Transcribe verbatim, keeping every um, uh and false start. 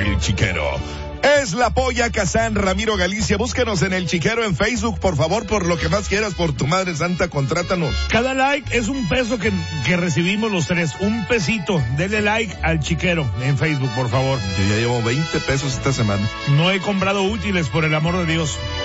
El Chiquero. Es la Polla Kazán, Ramiro Galicia. Búsquenos en El Chiquero en Facebook, por favor, por lo que más quieras, por tu madre santa, contrátanos. Cada like es un peso que, que recibimos los tres, un pesito. Denle like al Chiquero en Facebook, por favor. Yo ya llevo veinte pesos esta semana. No he comprado útiles, por el amor de Dios.